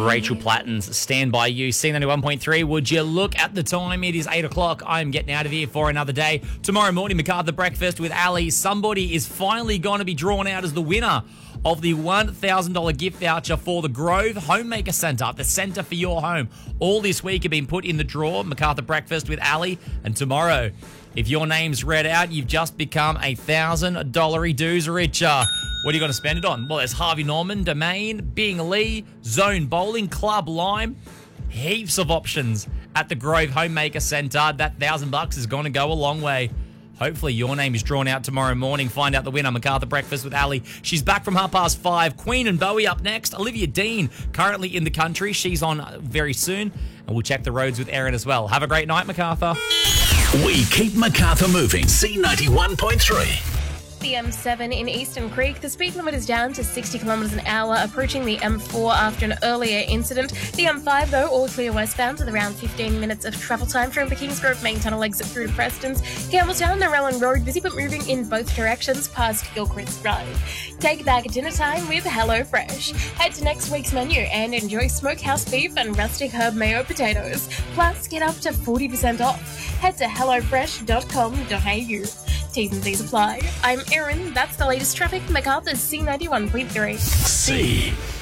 Rachel Platten's Stand By You, C91.3. Would you look at the time? It is 8 o'clock. I'm getting out of here for another day. Tomorrow morning, MacArthur Breakfast with Ali. Somebody is finally going to be drawn out as the winner of the $1,000 gift voucher for the Grove Homemaker Centre, the centre for your home. All this week have been put in the draw, MacArthur Breakfast with Ali. And tomorrow, if your name's read out, you've just become a $1,000 dues richer. What are you going to spend it on? Well, there's Harvey Norman, Domain, Bing Lee, Zone Bowling, Club Lime. Heaps of options at the Grove Homemaker Centre. That $1,000 is going to go a long way. Hopefully your name is drawn out tomorrow morning. Find out the winner, MacArthur Breakfast with Ali. She's back from 5:30. Queen and Bowie up next. Olivia Dean, currently in the country. She's on very soon. And we'll check the roads with Erin as well. Have a great night, MacArthur. We keep MacArthur moving. C91.3. The M7 in Eastern Creek. The speed limit is down to 60 kilometres an hour, approaching the M4 after an earlier incident. The M5, though, all clear westbound with around 15 minutes of travel time from the Kingsgrove main tunnel exit through to Preston's. Campbelltown, Narellan Road, busy but moving in both directions past Gilchrist Drive. Take it back at dinner time with HelloFresh. Head to next week's menu and enjoy smokehouse beef and rustic herb mayo potatoes. Plus, get up to 40% off. Head to hellofresh.com.au. T's and C's apply. I'm Erin. That's the latest traffic. MacArthur's C91.3. C.